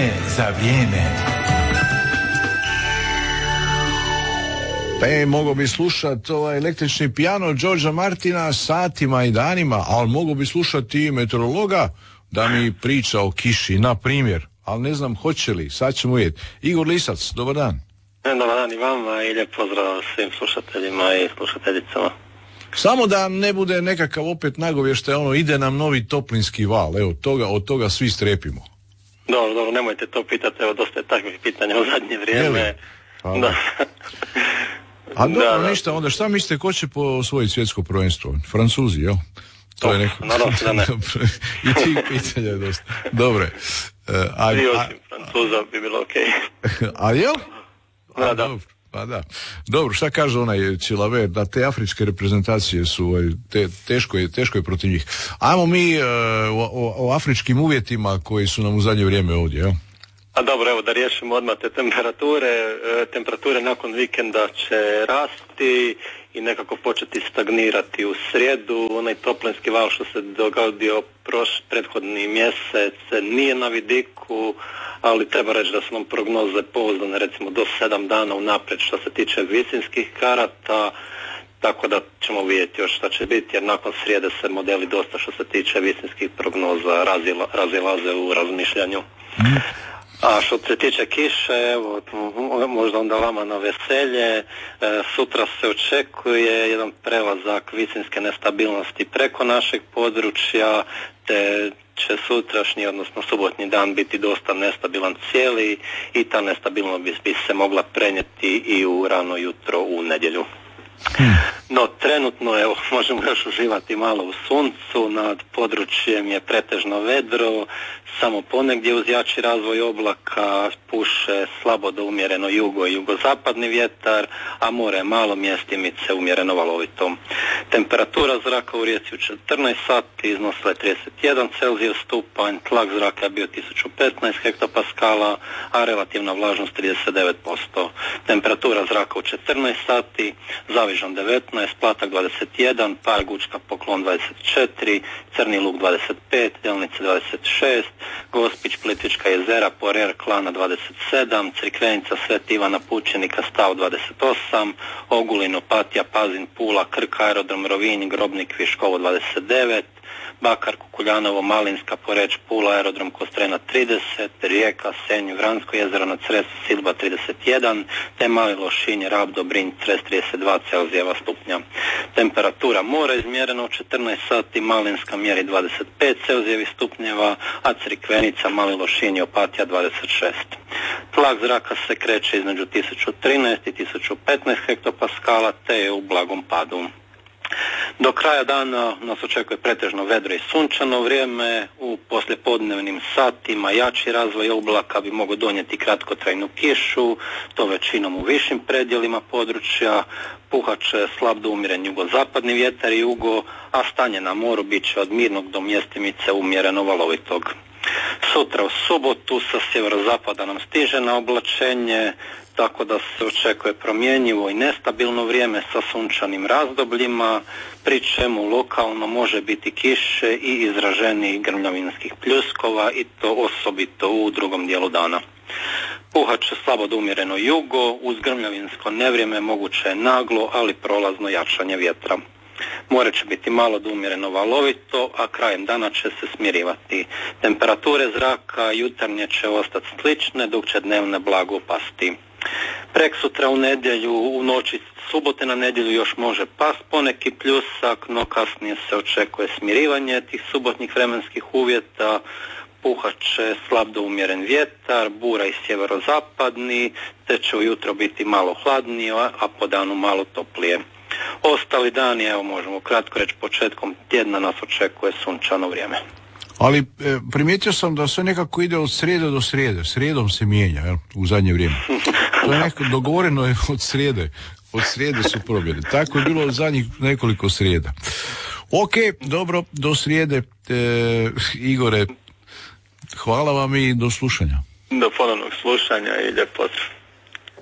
za vrijeme. Mogu bi slušati ovaj električni pijano Georgea Martina satima i danima, ali mogu bi slušati i meteorologa da mi priča o kiši, na primjer. Ali ne znam hoće li, sad ćemo vidjeti. Igor Lisac, dobar dan. Dobar dan i vama i lijep pozdrav svim slušateljima i slušateljicama. Samo da ne bude nekakav opet nagovještaj, ide nam novi toplinski val, evo od toga svi strepimo. Dobro, nemojte to pitati, evo dosta je takvih pitanja u zadnje vrijeme. Da. A dobro, ništa, onda šta mislite, ko će osvojiti svjetsko prvenstvo? Francuzi, jel? To je neko... Naravno da ne. I tih pitanja je dosta. Dobre. I osim Francuza bi bilo okej. A jel? Da. Dobro. Pa da. Dobro, šta kaže onaj Chilaver, da te afričke reprezentacije su, teško je protiv njih. Ajmo mi o afričkim uvjetima koji su nam u zadnje vrijeme ovdje, jel? A dobro, evo da riješimo odmah te temperature. Temperature nakon vikenda će rasti i nekako početi stagnirati u srijedu. Onaj toplinski val što se dogodio prethodni mjesec nije na vidiku, ali treba reći da su nam prognoze pouzdane recimo do 7 dana unaprijed što se tiče visinskih karata, tako da ćemo vidjeti još šta će biti, jer nakon srijede se modeli dosta što se tiče visinskih prognoza razilaze u razmišljanju. A što se tiče kiše, evo, možda onda vama na veselje, sutra se očekuje jedan prelazak visinske nestabilnosti preko našeg područja, te će sutrašnji, odnosno subotnji dan biti dosta nestabilan cijeli i ta nestabilnost bi se mogla prenijeti i u rano jutro u nedjelju. No, trenutno, evo, možemo još uživati malo u suncu, nad područjem je pretežno vedro, samo ponegdje uz jači razvoj oblaka puše slabo do umjereno jugo i jugozapadni vjetar, a more je malo mjestimice umjereno valovito. Temperatura zraka u Rijeci u 14 sati iznosila je 31 Celzijus stupanj, tlak zraka je bio 1015 hektopaskala, a relativna vlažnost 39%. Temperatura zraka u 14 sati, Zavižan 19, Platak 21, Par Gučka Poklon 24, Crni Lug 25, Delnice 26, Gospić Plitvička jezera, Porer Klana 27, Crikvenica Sveti Ivana Pučenika Stav 28, Ogulin Opatija Pazin Pula Krk Aerodrom Rovinj Grobnik Viškovo 29, Bakar Kukuljanovo Malinska Poreč Pula Aerodrom Kostrena 30, Rijeka Senj Vransko jezero na Cresu Silba 31, te Mali Lošinj Rab Dobrinj Cres 32 Celzijeva stupnja. Temperatura mora izmjerena u 14 sati, Malinska mjeri 25 Celzijevih stupnjeva, a Crikvenica Mali Lošinj i Opatija 26. Tlak zraka se kreće između 1013 i 1015 hektopaskala te je u blagom padu. Do kraja dana nas očekuje pretežno vedro i sunčano vrijeme, u poslijepodnevnim satima jači razvoj oblaka bi mogao donijeti kratkotrajnu kišu, to većinom u višim predjelima područja, puhat će slab do umjeren jugozapadni vjetar i jugo, a stanje na moru bit će od mirnog do mjestimice umjereno valovitog. Sutra u subotu sa sjeverozapada nam stiže na oblačenje, tako da se očekuje promjenjivo i nestabilno vrijeme sa sunčanim razdobljima, pri čemu lokalno može biti kiše i izraženih grmljavinskih pljuskova i to osobito u drugom dijelu dana. Puhat će slabo do umjereno jugo, uz grmljavinsko nevrijeme moguće je naglo, ali prolazno jačanje vjetra. More će biti malo do umjereno valovito, a krajem dana će se smirivati. Temperature zraka jutarnje će ostati slične, dok će dnevne blago pasti. Preksutra u nedjelju, u noći subote na nedjelju još može past poneki pljusak, no kasnije se očekuje smirivanje tih subotnjih vremenskih uvjeta. Puhat će slab do umjeren vjetar, bura i sjeverozapadni, te će ujutro biti malo hladnije, a po danu malo toplije. Ostali dani, evo možemo kratko reći, početkom tjedna nas očekuje sunčano vrijeme. Ali primijetio sam da sve nekako ide od srijede do srijede. Srijedom se mijenja, jel, u zadnje vrijeme. To je nekako dogovoreno je od srijede. Od srijede su promjene. Tako je bilo od zadnjih nekoliko srijeda. Ok, dobro, do srijede. Igore, hvala vam i do slušanja. Do ponovnog slušanja i lijep pozdrav.